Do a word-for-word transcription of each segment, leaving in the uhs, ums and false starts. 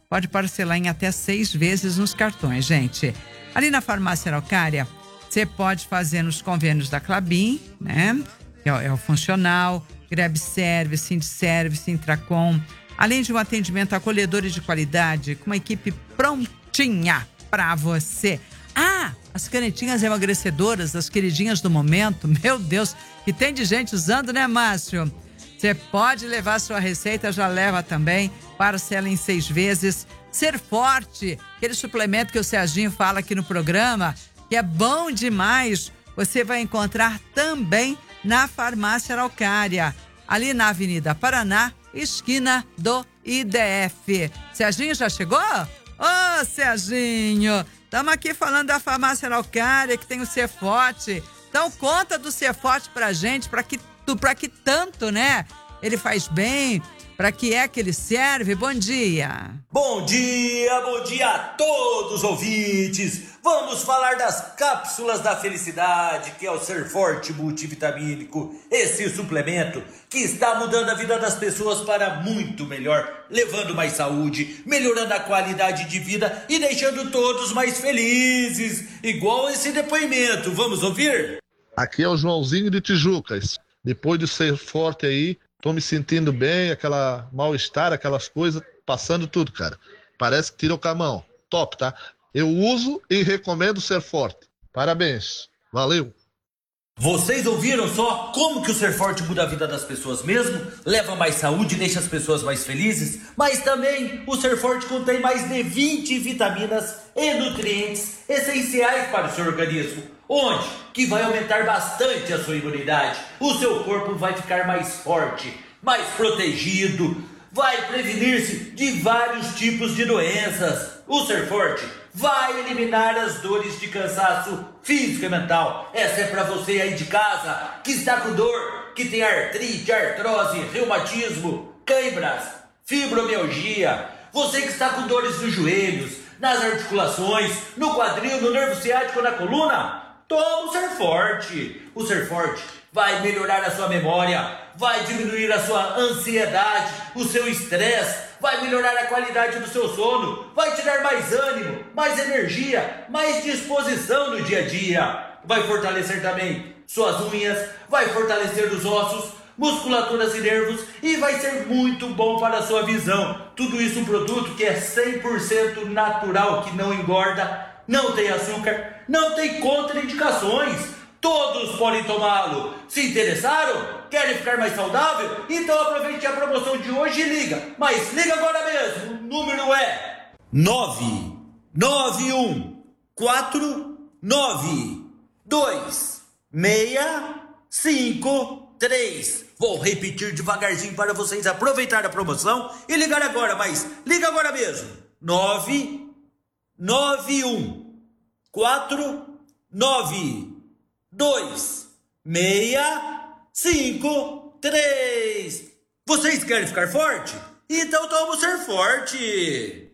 pode parcelar em até seis vezes nos cartões, gente. Ali na Farmácia Araucária, você pode fazer nos convênios da Klabin, né? Que é, é o funcional, Grab Service, Sindservice, Intracom, além de um atendimento acolhedor e de qualidade, com uma equipe prontinha para você. Ah, as canetinhas emagrecedoras, as queridinhas do momento, meu Deus, que tem de gente usando, né, Márcio? Você pode levar sua receita, já leva também, parcela em seis vezes. Ser Forte, aquele suplemento que o Serginho fala aqui no programa, que é bom demais, você vai encontrar também na Farmácia Araucária, ali na Avenida Paraná, esquina do I D F. Serginho já chegou? Ô, Serginho, estamos aqui falando da Farmácia Araucária, que tem o Ser Forte. Então conta do Ser Forte pra gente, pra que, pra que tanto, né? Ele faz bem, pra que é que ele serve? Bom dia. Bom dia, bom dia a todos os ouvintes. Vamos falar das cápsulas da felicidade, que é o Ser Forte multivitamínico. Esse suplemento que está mudando a vida das pessoas para muito melhor, levando mais saúde, melhorando a qualidade de vida e deixando todos mais felizes. Igual esse depoimento. Vamos ouvir? Aqui é o Joãozinho de Tijucas. Depois de Ser Forte aí, tô me sentindo bem, aquela mal-estar, aquelas coisas, passando tudo, cara. Parece que tirou com a mão. Top, tá? Eu uso e recomendo Ser Forte. Parabéns. Valeu. Vocês ouviram só como que o Ser Forte muda a vida das pessoas mesmo? Leva mais saúde e deixa as pessoas mais felizes? Mas também o Ser Forte contém mais de vinte vitaminas e nutrientes essenciais para o seu organismo. Onde? Que vai aumentar bastante a sua imunidade. O seu corpo vai ficar mais forte, mais protegido, vai prevenir-se de vários tipos de doenças. O Ser Forte vai eliminar as dores de cansaço físico e mental. Essa é para você aí de casa que está com dor, que tem artrite, artrose, reumatismo, câimbras, fibromialgia. Você que está com dores nos joelhos, nas articulações, no quadril, no nervo ciático, na coluna. Toma o Ser Forte. O Ser Forte vai melhorar a sua memória, vai diminuir a sua ansiedade, o seu estresse, vai melhorar a qualidade do seu sono, vai te dar mais ânimo, mais energia, mais disposição no dia a dia. Vai fortalecer também suas unhas, vai fortalecer os ossos, musculaturas e nervos e vai ser muito bom para a sua visão. Tudo isso um produto que é cem por cento natural, que não engorda, não tem açúcar, não tem contraindicações. Todos podem tomá-lo. Se interessaram? Querem ficar mais saudável? Então aproveite a promoção de hoje e liga. Mas liga agora mesmo. O número é nove nove um quatro nove dois seis cinco três. Vou repetir devagarzinho para vocês aproveitar a promoção e ligar agora. Mas liga agora mesmo. nove nove um quatro nove dois seis cinco três. Vocês querem ficar forte? Então toma o Ser Forte.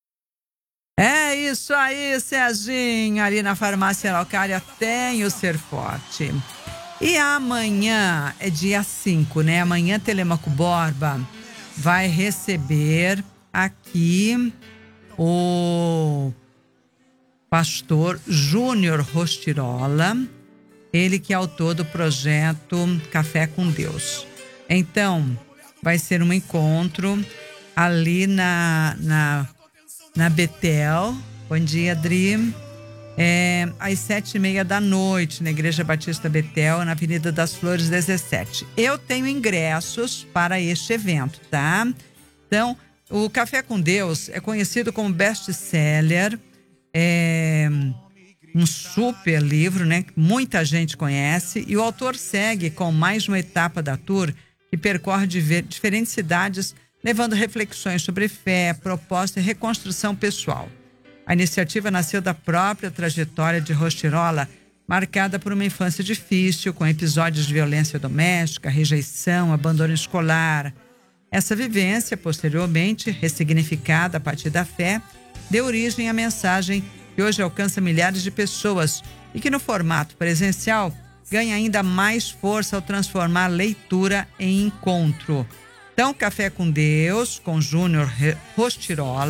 É isso aí, Serginho. Ali na Farmácia Araucária tem o Ser Forte. E amanhã é dia cinco, né? Amanhã Telemaco Borba vai receber aqui o pastor Júnior Rostirola, ele que é autor do projeto Café com Deus. Então, vai ser um encontro ali na, na, na Betel. Bom dia, Adri. É, às sete e meia da noite, na Igreja Batista Betel, na Avenida das Flores dezessete. Eu tenho ingressos para este evento, tá? Então, o Café com Deus é conhecido como best-seller, é um super livro, né? Que muita gente conhece, e o autor segue com mais uma etapa da tour que percorre diferentes cidades, levando reflexões sobre fé, propósito e reconstrução pessoal. A iniciativa nasceu da própria trajetória de Rostirola, marcada por uma infância difícil, com episódios de violência doméstica, rejeição, abandono escolar. Essa vivência, posteriormente ressignificada a partir da fé, deu origem à mensagem que hoje alcança milhares de pessoas e que no formato presencial ganha ainda mais força ao transformar a leitura em encontro. Então, Café com Deus, com Júnior Rostirola,